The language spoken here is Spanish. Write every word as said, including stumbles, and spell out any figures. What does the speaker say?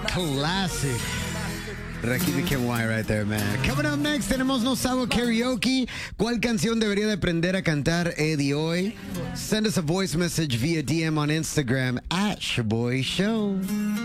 Classic. Rakim Ken Y right there, man. Coming up next, tenemos No Sabo Karaoke. ¿Cuál canción debería de aprender a cantar Eddie hoy? Send us a voice message via D M on Instagram at Shaboy Show.